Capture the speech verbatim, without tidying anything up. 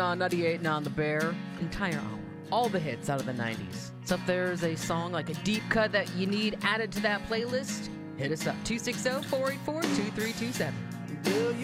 on uh, ninety-eight and on The Bear. Entire hour. All the hits out of the nineties. So if there's a song like a deep cut that you need added to that playlist, hit us up. two six zero, four eight four, two three two seven.